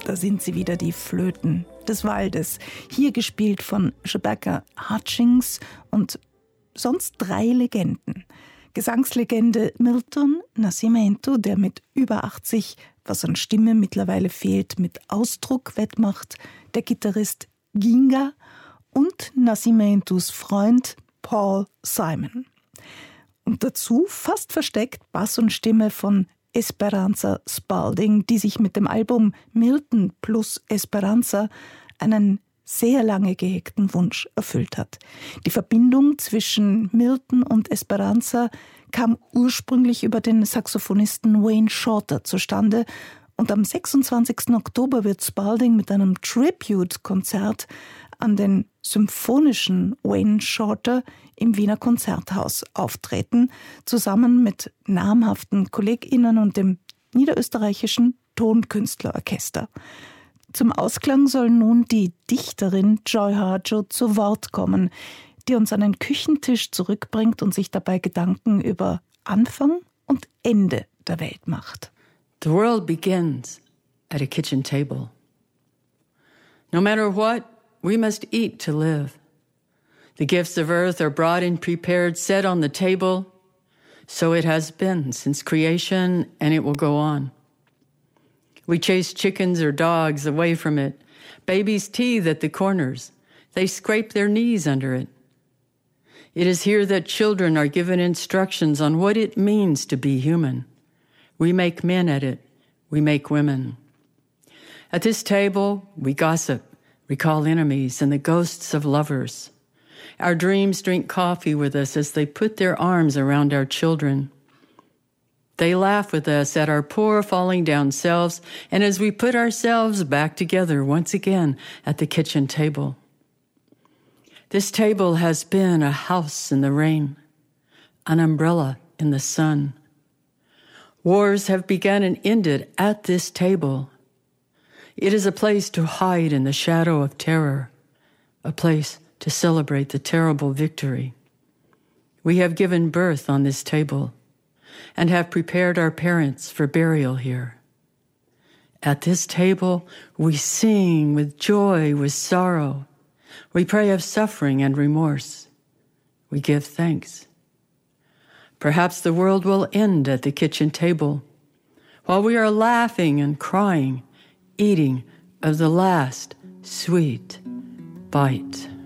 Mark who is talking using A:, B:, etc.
A: Da sind sie wieder, die Flöten des Waldes. Hier gespielt von Rebecca Hutchings und sonst 3 Legenden. Gesangslegende Milton Nascimento, der mit über 80, was an Stimme mittlerweile fehlt, mit Ausdruck wettmacht. Der Gitarrist Ginga und Nascimentos Freund Paul Simon. Und dazu, fast versteckt, Bass und Stimme von Esperanza Spalding, die sich mit dem Album Milton plus Esperanza einen sehr lange gehegten Wunsch erfüllt hat. Die Verbindung zwischen Milton und Esperanza kam ursprünglich über den Saxophonisten Wayne Shorter zustande und am 26. Oktober wird Spalding mit einem Tribute-Konzert an den symphonischen Wayne Shorter im Wiener Konzerthaus auftreten, zusammen mit namhaften KollegInnen und dem niederösterreichischen Tonkünstlerorchester. Zum Ausklang soll nun die Dichterin Joy Harjo zu Wort kommen, die uns an den Küchentisch zurückbringt und sich dabei Gedanken über Anfang und Ende der Welt macht.
B: The world begins at a kitchen table. No matter what, we must eat to live. The gifts of earth are brought and prepared, set on the table. So it has been since creation, and it will go on. We chase chickens or dogs away from it. Babies teethe at the corners. They scrape their knees under it. It is here that children are given instructions on what it means to be human. We make men at it. We make women. At this table, we gossip, recall enemies and the ghosts of lovers. Our dreams drink coffee with us as they put their arms around our children. They laugh with us at our poor falling down selves and as we put ourselves back together once again at the kitchen table. This table has been a house in the rain, an umbrella in the sun. Wars have begun and ended at this table. It is a place to hide in the shadow of terror, a place to celebrate the terrible victory. We have given birth on this table and have prepared our parents for burial here. At this table, we sing with joy, with sorrow. We pray of suffering and remorse. We give thanks. Perhaps the world will end at the kitchen table while we are laughing and crying, eating of the last sweet bite.